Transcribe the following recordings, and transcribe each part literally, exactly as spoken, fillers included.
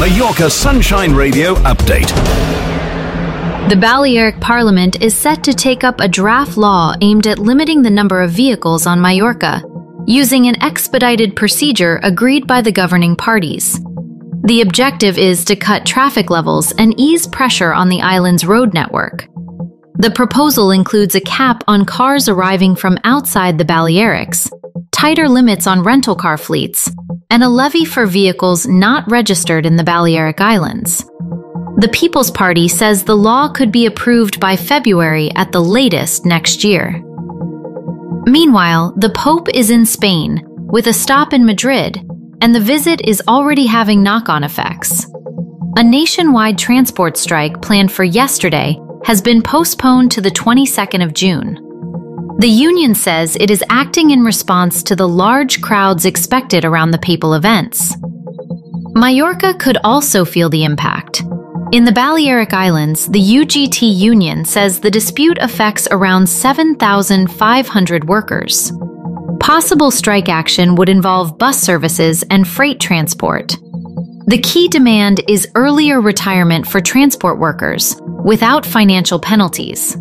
Mallorca Sunshine Radio update. The Balearic Parliament is set to take up a draft law aimed at limiting the number of vehicles on Mallorca, using an expedited procedure agreed by the governing parties. The objective is to cut traffic levels and ease pressure on the island's road network. The proposal includes a cap on cars arriving from outside the Balearics, tighter limits on rental car fleets, and a levy for vehicles not registered in the Balearic Islands. The People's Party says the law could be approved by February at the latest next year. Meanwhile, the Pope is in Spain, with a stop in Madrid, and the visit is already having knock-on effects. A nationwide transport strike planned for yesterday has been postponed to the twenty-second of June. The union says it is acting in response to the large crowds expected around the papal events. Mallorca could also feel the impact. In the Balearic Islands, the U G T union says the dispute affects around seven thousand five hundred workers. Possible strike action would involve bus services and freight transport. The key demand is earlier retirement for transport workers, without financial penalties.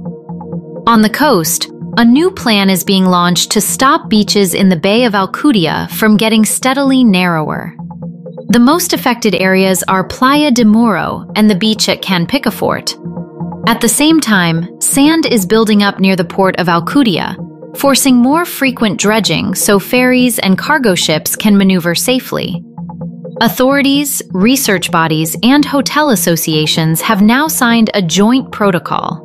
On the coast, a new plan is being launched to stop beaches in the Bay of Alcudia from getting steadily narrower. The most affected areas are Playa de Moro and the beach at Can Picafort. At the same time, sand is building up near the port of Alcudia, forcing more frequent dredging so ferries and cargo ships can maneuver safely. Authorities, research bodies, and hotel associations have now signed a joint protocol.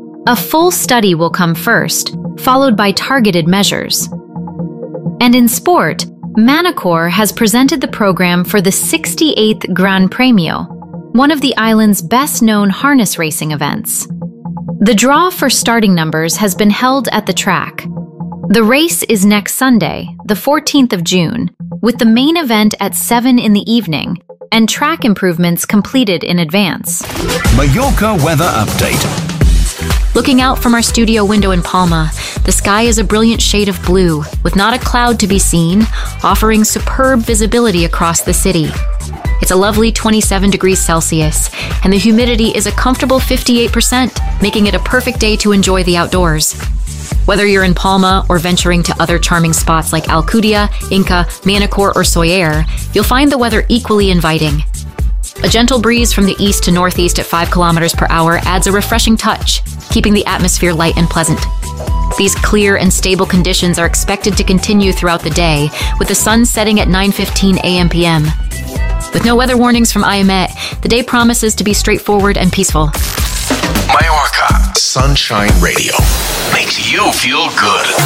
A full study will come first, followed by targeted measures. And in sport, Manacor has presented the program for the sixty-eighth Gran Premio, one of the island's best-known harness racing events. The draw for starting numbers has been held at the track. The race is next Sunday, the fourteenth of June, with the main event at seven in the evening and track improvements completed in advance. Mallorca weather update. Looking out from our studio window in Palma, the sky is a brilliant shade of blue, with not a cloud to be seen, offering superb visibility across the city. It's a lovely twenty-seven degrees Celsius, and the humidity is a comfortable fifty-eight percent, making it a perfect day to enjoy the outdoors. Whether you're in Palma or venturing to other charming spots like Alcudia, Inca, Manacor, or Soyer, you'll find the weather equally inviting. A gentle breeze from the east to northeast at five kilometers per hour adds a refreshing touch, keeping the atmosphere light and pleasant. These clear and stable conditions are expected to continue throughout the day, with the sun setting at nine fifteen a m p m With no weather warnings from I M E T, the day promises to be straightforward and peaceful. Mallorca Sunshine Radio makes you feel good.